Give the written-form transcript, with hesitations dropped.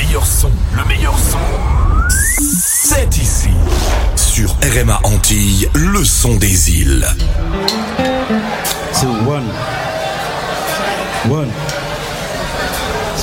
le meilleur son, c'est ici. Sur RMA Antilles, le son des îles. C'est one.